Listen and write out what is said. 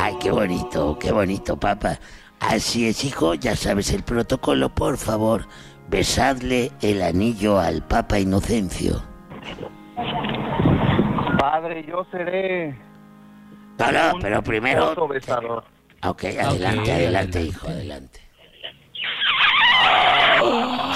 Ay, qué bonito, papá. Así es, hijo, ya sabes el protocolo, por favor. Besadle el anillo al Papa Inocencio. Padre, yo seré No, un pero primero... esposo besador. Ok, adelante, hijo, adelante.